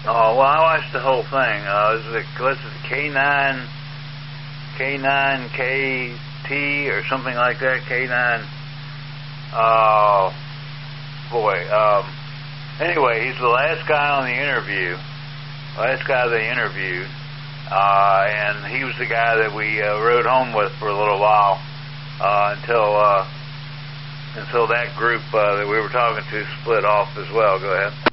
Oh, well, I watched the whole thing. What's it, K9KT or something like that? K9. Oh, boy. Anyway, he's the last guy on the interview. Last guy they interviewed. And he was the guy that we rode home with for a little while until that group that we were talking to split off as well. Go ahead.